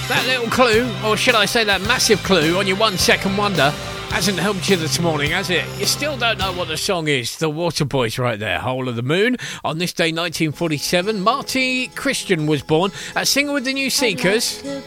That little clue, or should I say that massive clue on your 1 second wonder, hasn't helped you this morning, has it? You still don't know what the song is. The Waterboys right there, Whole of the Moon. On this day, 1947, Marty Christian was born, a singer with the New Seekers.